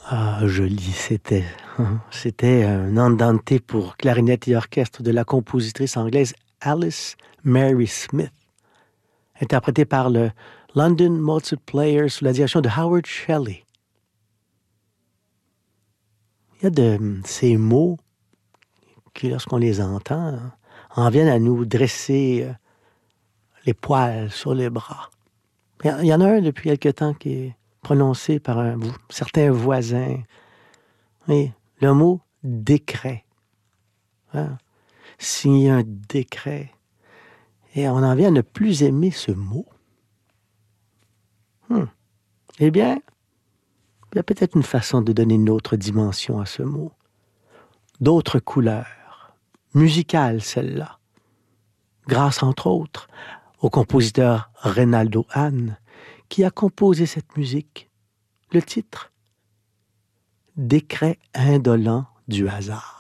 Ah, joli, c'était. C'était un andante pour clarinette et orchestre de la compositrice anglaise Alice Mary Smith, interprété par le London Mozart Players sous la direction de Howard Shelley. Il y a de ces mots qui, lorsqu'on les entend, en viennent à nous dresser les poils sur les bras. Il y en a un depuis quelque temps qui est prononcé par un certain voisin. Oui, le mot décret. Hein? Signer un décret. Et on en vient à ne plus aimer ce mot. Eh bien, il y a peut-être une façon de donner une autre dimension à ce mot. D'autres couleurs. Musicales, celle-là. Grâce, entre autres, au compositeur Reynaldo Hahn, qui a composé cette musique. Le titre, Décret indolent du hasard.